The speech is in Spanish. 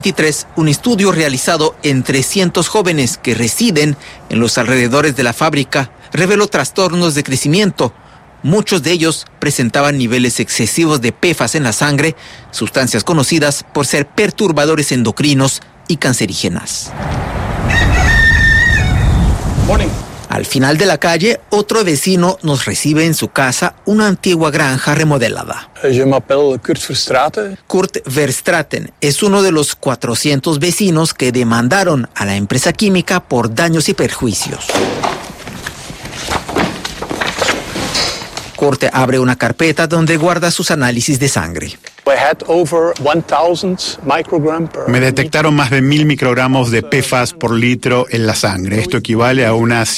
2023, un estudio realizado en 300 jóvenes que residen en los alrededores de la fábrica reveló trastornos de crecimiento. Muchos de ellos presentaban niveles excesivos de PFAS en la sangre, sustancias conocidas por ser perturbadores endocrinos y cancerígenas. Morning. Al final de la calle, otro vecino nos recibe en su casa una antigua granja remodelada. Je m'appelle Kurt Verstraeten. Kurt Verstraeten es uno de los 400 vecinos que demandaron a la empresa química por daños y perjuicios. Kurt abre una carpeta donde guarda sus análisis de sangre. Me detectaron más de 1000 microgramos de PFAS por litro en la sangre. Esto equivale a unas